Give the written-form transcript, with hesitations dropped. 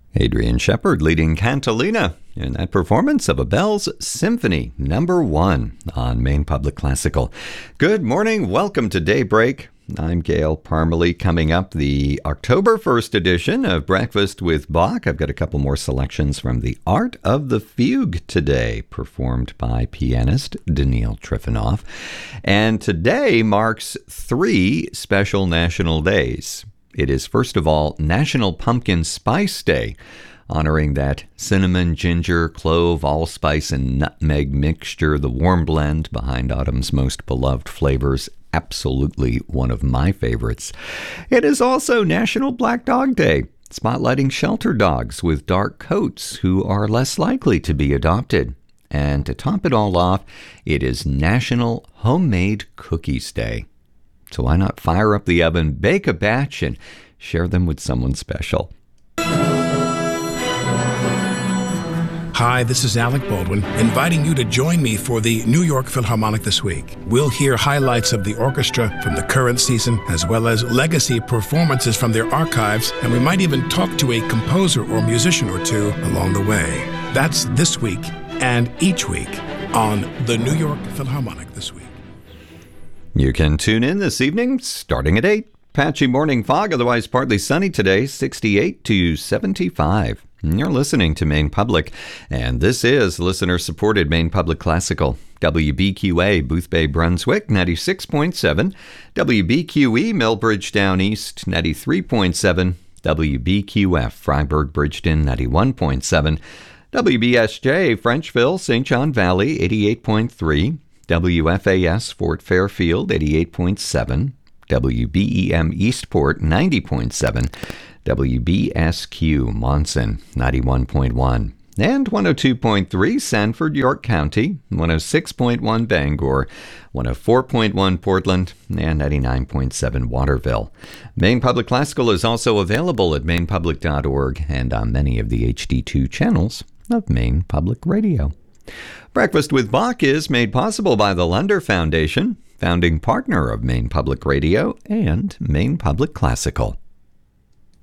Adrian Shepard leading Cantilena in that performance of Abel's Symphony No. 1 on Maine Public Classical. Good morning. Welcome to Daybreak. I'm Gail Parmalee. Coming up, the October 1st edition of Breakfast with Bach. I've got a couple more selections from The Art of the Fugue today, performed by pianist Daniil Trifonov. And today marks 3 special national days. It is, first of all, National Pumpkin Spice Day, honoring that cinnamon, ginger, clove, allspice, and nutmeg mixture, the warm blend behind autumn's most beloved flavors. Absolutely one of my favorites. It is also National Black Dog Day, spotlighting shelter dogs with dark coats who are less likely to be adopted. And to top it all off, it is National Homemade Cookies Day. So why not fire up the oven, bake a batch, and share them with someone special? Hi, this is Alec Baldwin, inviting you to join me for the New York Philharmonic this week. We'll hear highlights of the orchestra from the current season, as well as legacy performances from their archives, and we might even talk to a composer or musician or two along the way. That's this week and each week on the New York Philharmonic this week. You can tune in this evening starting at 8. Patchy morning fog, otherwise partly sunny today, 68 to 75. You're listening to Maine Public, and this is listener-supported Maine Public Classical. WBQA, Boothbay, Brunswick, 96.7. WBQE, Millbridge Down East, 93.7. WBQF, Freiburg, Bridgeton, 91.7. WBSJ, Frenchville, St. John Valley, 88.3. WFAS, Fort Fairfield, 88.7. WBEM, Eastport, 90.7. WBSQ, Monson, 91.1. And 102.3, Sanford, York County, 106.1, Bangor, 104.1, Portland, and 99.7, Waterville. Maine Public Classical is also available at mainepublic.org and on many of the HD2 channels of Maine Public Radio. Breakfast with Bach is made possible by the Lunder Foundation, founding partner of Maine Public Radio and Maine Public Classical.